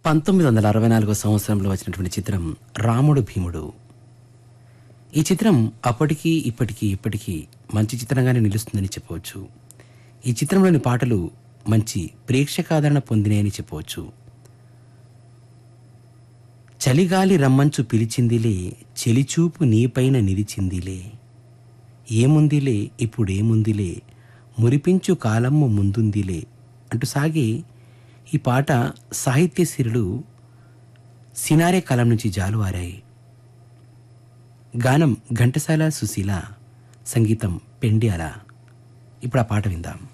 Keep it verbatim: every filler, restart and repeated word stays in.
పంతొమ్మిది వందల అరవై నాలుగో సంవత్సరంలో వచ్చినటువంటి చిత్రం రాముడు భీముడు. ఈ చిత్రం అప్పటికీ ఇప్పటికీ ఇప్పటికీ మంచి చిత్రంగానే నిలుస్తుందని చెప్పవచ్చు. ఈ చిత్రంలోని పాటలు మంచి ప్రేక్షకాదరణ పొందినాయని చెప్పవచ్చు. చలిగాలి రమ్మంచు పిలిచిందిలే, చెలిచూపు నీపైన నిలిచిందిలే, ఏముందిలే ఇప్పుడేముందిలే, మురిపించు కాలమ్ము ముందుందిలే అంటూ సాగి ఈ పాట సాహిత్యశిరులు సినారే కాలం నుంచి జాలువారాయి. గానం ఘంటసాల సుశీల, సంగీతం పెండ్యాల. ఇప్పుడు ఆ పాట విందాం.